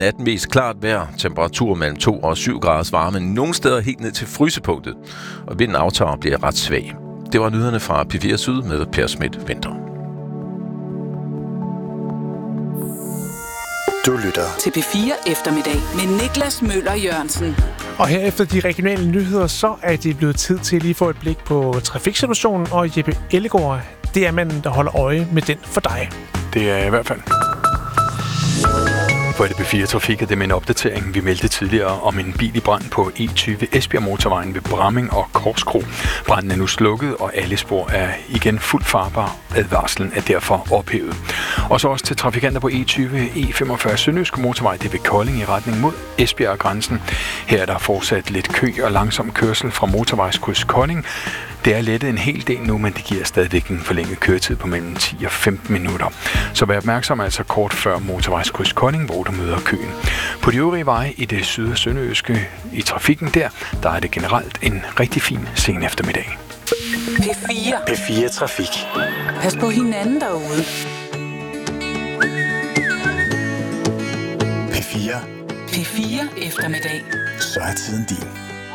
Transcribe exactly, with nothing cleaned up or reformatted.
Natten mest klart vejr, temperatur mellem to og syv graders varme, nogle steder helt ned til frysepunktet, og vinden aftager og bliver ret svag. Det var nyhederne fra P fire Syd med Per Schmidt Winther. Du lytter til P fire Eftermiddag med Niklas Møller Jørgensen. Og her efter de regionale nyheder, så er det blevet tid til at lige få et blik på trafiksituationen, og Jeppe Ellegaard, det er manden, der holder øje med den for dig. Det er i hvert fald. På A P fire Trafik er det med en opdatering. Vi meldte tidligere om en bil i brand på E tyve Esbjerg Motorvejen ved Bramming og Korskro. Branden er nu slukket, og alle spor er igen fuldt farbare. Advarslen er derfor ophævet. Og så også til trafikanter på E tyve E femogfyrre Sønderjyske Motorvej, det er ved Kolding i retning mod Esbjerg grænsen. Her er der fortsat lidt kø og langsom kørsel fra motorvejskryds Kolding. Det er lettet en hel del nu, men det giver stadigvæk en forlænget køretid på mellem ti og femten minutter. Så vær opmærksom altså kort før motorvejskryds Kolding, hvor du møder køen. På de øvrige veje i det syd- og sønderjyske i trafikken der, der er det generelt en rigtig fin sen eftermiddag. P fire. P fire Trafik. Pas på hinanden derude. P fire. P fire Eftermiddag. Så er tiden din.